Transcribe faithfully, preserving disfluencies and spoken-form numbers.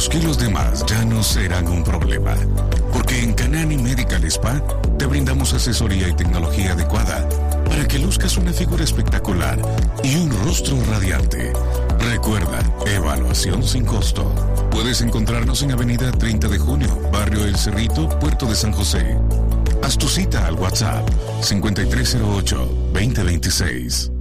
los kilos de más ya no serán un problema, porque en Canani Medical Spa te brindamos asesoría y tecnología adecuada para que luzcas una figura espectacular y un rostro radiante. Recuerda, evaluación sin costo. Puedes encontrarnos en Avenida treinta de junio, Barrio El Cerrito, Puerto de San José. Haz tu cita al WhatsApp cinco tres cero ocho, dos cero dos seis.